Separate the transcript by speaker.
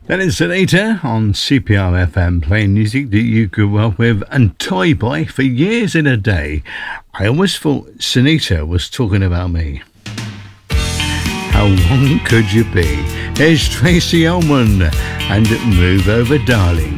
Speaker 1: That is Sunita on CPR FM, playing music that you grew up with, and Toy Boy for Years in a Day. I always thought Sunita was talking about me. How long could you be? Here's Tracy Ullman and Move Over Darling.